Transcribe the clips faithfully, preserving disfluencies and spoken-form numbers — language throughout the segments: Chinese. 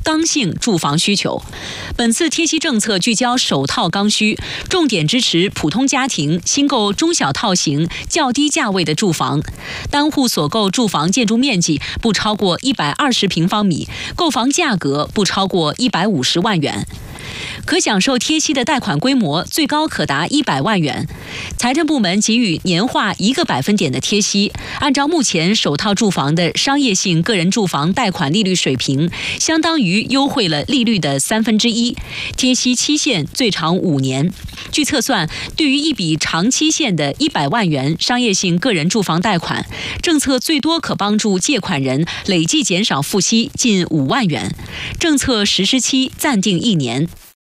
刚性住房需求。本次贴息政策聚焦首套刚需，重点支持普通家庭新购中小套型、较低价位的住房，单户所购住房建筑面积不超过一百二十平方米，购房价格不超过一百五十万元。可享受贴息的贷款规模最高可达一百万元，财政部门给予年化一个百分点的贴息，按照目前首套住房的商业性个人住房贷款利率水平，相当于优惠了利率的三分之一，贴息期限最长五年。据测算，对于一笔长期限的一百万元商业性个人住房贷款，政策最多可帮助借款人累计减少付息近五万元。政策实施期暂定一年。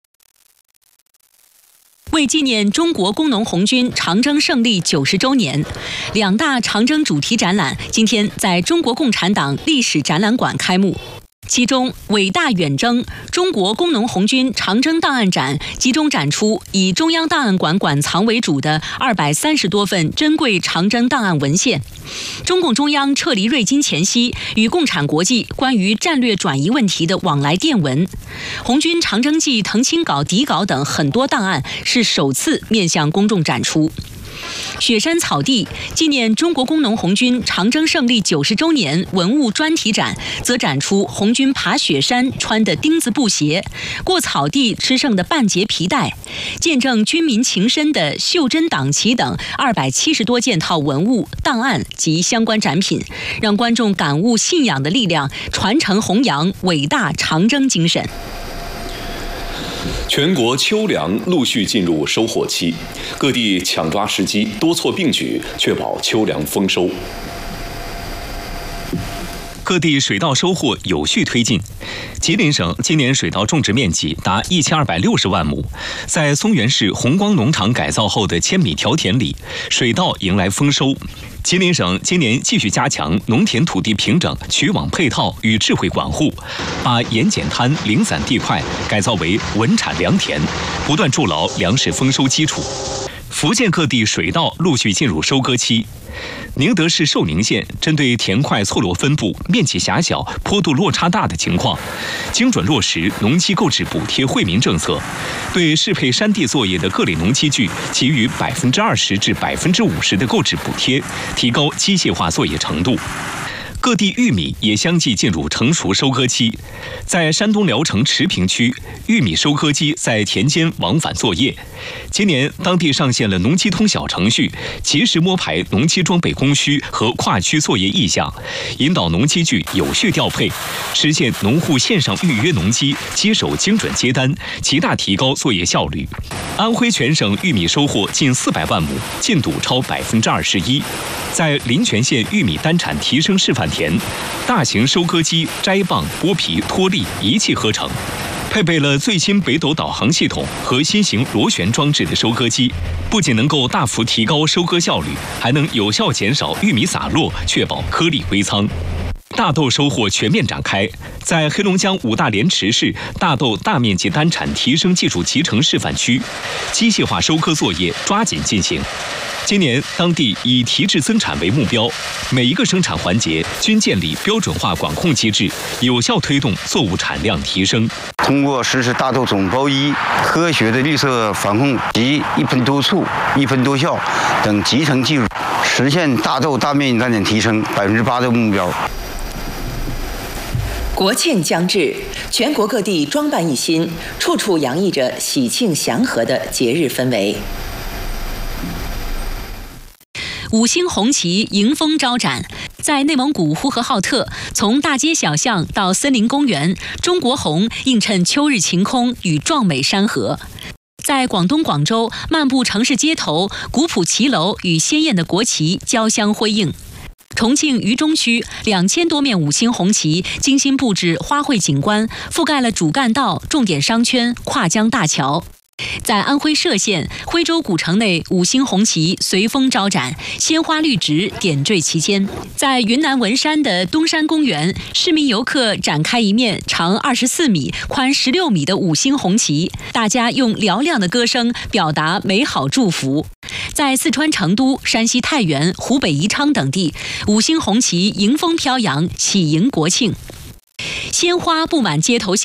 为纪念中国工农红军长征胜利九十周年，两大长征主题展览今天在中国共产党历史展览馆开幕。其中，伟大远征中国工农红军长征档案展集中展出以中央档案馆馆藏为主的二百三十多份珍贵长征档案文献。中共中央撤离瑞金前夕与共产国际关于战略转移问题的往来电文，红军长征记腾清稿底稿等很多档案是首次面向公众展出。雪山草地纪念中国工农红军长征胜利九十周年文物专题展，则展出红军爬雪山穿的钉子布鞋、过草地吃剩的半截皮带、见证军民情深的袖珍党旗等二百七十多件套文物档案及相关展品，让观众感悟信仰的力量，传承弘扬伟大长征精神。 全国秋粮陆续进入收获期，各地抢抓时机，多措并举，确保秋粮丰收。 各地水稻收获有序推进。吉林省今年水稻种植面积达一千二百六十万亩，在松原市红光农场改造后的千米条田里，水稻迎来丰收。吉林省今年继续加强农田土地平整、渠网配套与智慧管护，把盐碱滩零散地块改造为稳产良田，不断筑牢粮食丰收基础。福建各地水稻陆续进入收割期。宁德市寿宁县针对田块错落分布、面积狭小、坡度落差大的情况，精准落实农机购置补贴惠民政策，对适配山地作业的各类农机具给予百分之二十至百分之五十的购置补贴，提高机械化作业程度。各地玉米也相继进入成熟收割期，在山东聊城池平区，玉米收割机在田间往返作业。今年当地上线了农机通小程序，及时摸排农机装备供需和跨区作业意向，引导农机具有序调配，实现农户线上预约农机，机手精准接单，极大提高作业效率。安徽全省玉米收获近四百万亩，进度超百分之二十一。在临泉县玉米单产提升示范田，大型收割机摘棒、剥皮、脱粒一气呵成。配备了最新北斗导航系统和新型螺旋装置的收割机，不仅能够大幅提高收割效率，还能有效减少玉米洒落，确保颗粒归仓。大豆收获全面展开，在黑龙江五大连池市大豆大面积单产提升技术集成示范区，机械化收割作业抓紧进行。今年当地以提质增产为目标，每一个生产环节均建立标准化管控机制，有效推动作物产量提升。 通过实施大豆种包一、科学的绿色防控及一喷多促、一喷多效等集成技术，实现大豆大面积单产提升百分之八的目标。 国庆将至，全国各地装扮一新，处处洋溢着喜庆祥和的节日氛围。 五星红旗迎风招展，在内蒙古呼和浩特，从大街小巷到森林公园，中国红映衬秋日晴空与壮美山河。在广东广州，漫步城市街头，古朴骑楼与鲜艳的国旗交相辉映。重庆渝中区两千多面五星红旗精心布置花卉景观，覆盖了主干道、重点商圈、跨江大桥。在安徽歙县徽州古城内，五星红旗随风招展，鲜花绿植点缀其间。在云南文山的东山公园，市民游客展开一面长二十四米、宽十六米的五星红旗，大家用嘹亮的歌声表达美好祝福。在四川成都、山西太原、湖北宜昌等地，五星红旗迎风飘扬，喜迎国庆。鲜花布满街头巷。